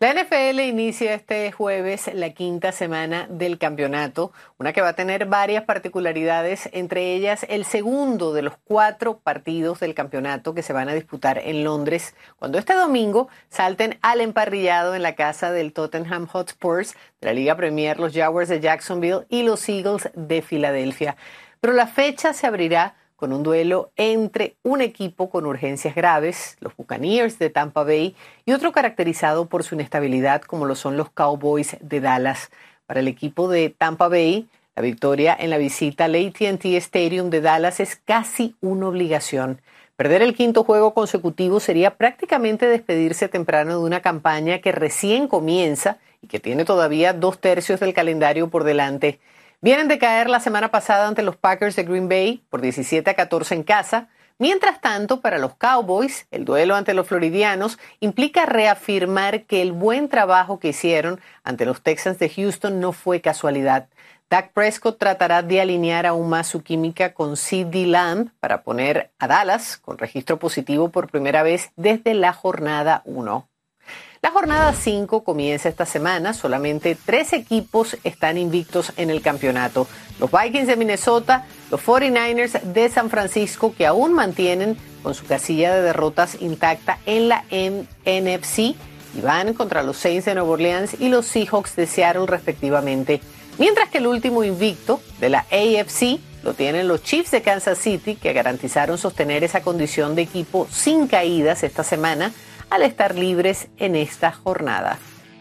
La NFL inicia este jueves la quinta semana del campeonato, una que va a tener varias particularidades, entre ellas el segundo de los 4 partidos del campeonato que se van a disputar en Londres, cuando este domingo salten al emparrillado en la casa del Tottenham Hotspur de la Liga Premier, los Jaguars de Jacksonville y los Eagles de Filadelfia. Pero la fecha se abrirá con un duelo entre un equipo con urgencias graves, los Buccaneers de Tampa Bay, y otro caracterizado por su inestabilidad, como lo son los Cowboys de Dallas. Para el equipo de Tampa Bay, la victoria en la visita al AT&T Stadium de Dallas es casi una obligación. Perder el 5º juego consecutivo sería prácticamente despedirse temprano de una campaña que recién comienza y que tiene todavía 2/3 del calendario por delante. Vienen de caer la semana pasada ante los Packers de Green Bay por 17-14 en casa. Mientras tanto, para los Cowboys, el duelo ante los floridianos implica reafirmar que el buen trabajo que hicieron ante los Texans de Houston no fue casualidad. Dak Prescott tratará de alinear aún más su química con CeeDee Lamb para poner a Dallas con registro positivo por primera vez desde la jornada 1. La jornada 5 comienza esta semana. Solamente 3 equipos están invictos en el campeonato. Los Vikings de Minnesota, los 49ers de San Francisco, que aún mantienen con su casilla de derrotas intacta en la NFC, y van contra los Saints de Nueva Orleans y los Seahawks de Seattle respectivamente. Mientras que el último invicto de la AFC lo tienen los Chiefs de Kansas City, que garantizaron sostener esa condición de equipo sin caídas esta semana, al estar libres en esta jornada.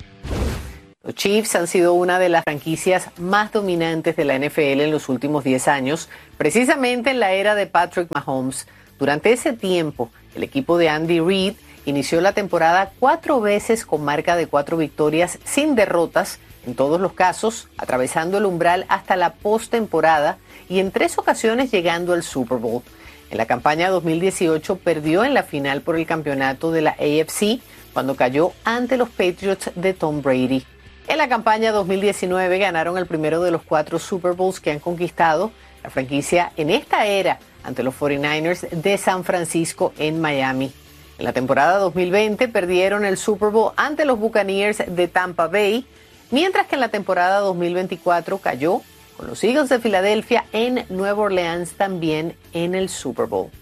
Los Chiefs han sido una de las franquicias más dominantes de la NFL en los últimos 10 años, precisamente en la era de Patrick Mahomes. Durante ese tiempo, el equipo de Andy Reid inició la temporada 4 veces con marca de 4 victorias sin derrotas, en todos los casos, atravesando el umbral hasta la postemporada y en 3 ocasiones llegando al Super Bowl. En la campaña 2018 perdió en la final por el campeonato de la AFC cuando cayó ante los Patriots de Tom Brady. En la campaña 2019 ganaron el primero de los 4 Super Bowls que han conquistado la franquicia en esta era ante los 49ers de San Francisco en Miami. En la temporada 2020 perdieron el Super Bowl ante los Buccaneers de Tampa Bay, mientras que en la temporada 2024 cayó con los Eagles de Filadelfia en Nueva Orleans también en el Super Bowl.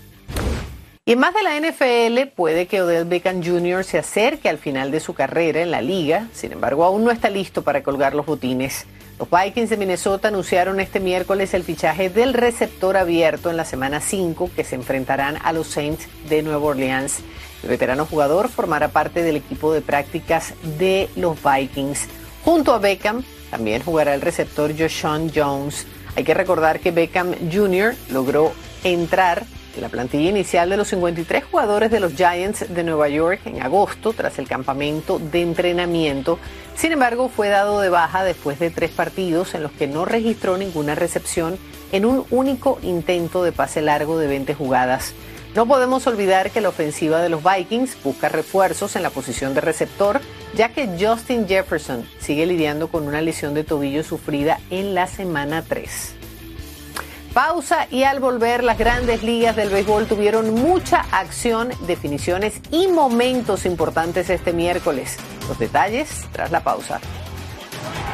Y en más de la NFL, puede que Odell Beckham Jr. se acerque al final de su carrera en la liga, sin embargo aún no está listo para colgar los botines. Los Vikings de Minnesota anunciaron este miércoles el fichaje del receptor abierto en la semana 5 que se enfrentarán a los Saints de Nueva Orleans. El veterano jugador formará parte del equipo de prácticas de los Vikings. Junto a Beckham, también jugará el receptor Joshon Jones. Hay que recordar que Beckham Jr. logró entrar en la plantilla inicial de los 53 jugadores de los Giants de Nueva York en agosto tras el campamento de entrenamiento. Sin embargo, fue dado de baja después de 3 partidos en los que no registró ninguna recepción en un único intento de pase largo de 20 jugadas. No podemos olvidar que la ofensiva de los Vikings busca refuerzos en la posición de receptor, ya que Justin Jefferson sigue lidiando con una lesión de tobillo sufrida en la semana 3. Pausa, y al volver, las grandes ligas del béisbol tuvieron mucha acción, definiciones y momentos importantes este miércoles. Los detalles tras la pausa.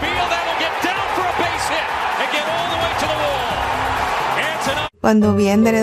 Cuando vi